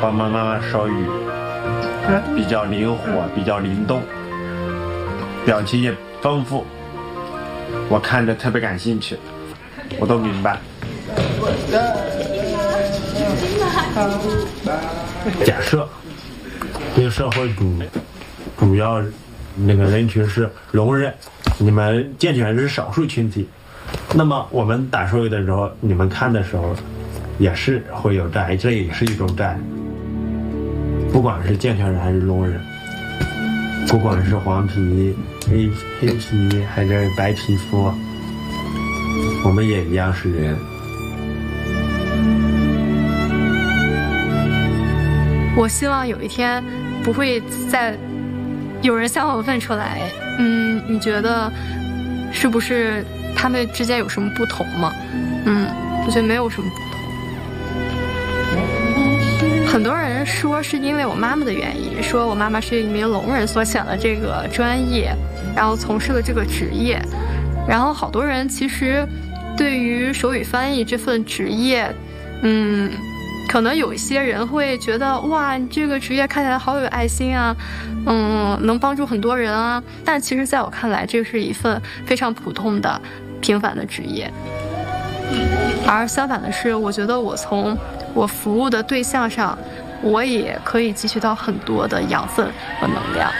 帮妈妈手语，比较灵活，比较灵动，表情也丰富，我看着特别感兴趣，我都明白。假设这个社会主要那个人群是聋人，你们健全是少数群体，那么我们打手语的时候，你们看的时候也是会有障碍，这也是一种障碍。不管是健全人还是聋人，不管是黄皮、黑皮还是白皮肤，我们也一样是人。 我希望有一天不会再有人向我问出来，你觉得是不是他们之间有什么不同吗？我觉得没有什么不同。很多人说是因为我妈妈的原因，说我妈妈是一名聋人所选了这个专业，然后从事了这个职业。然后好多人其实对于手语翻译这份职业，可能有一些人会觉得，哇，你这个职业看起来好有爱心啊，能帮助很多人啊。但其实在我看来，这是一份非常普通的平凡的职业。而相反的是，我觉得我从我服务的对象上，我也可以汲取到很多的养分和能量。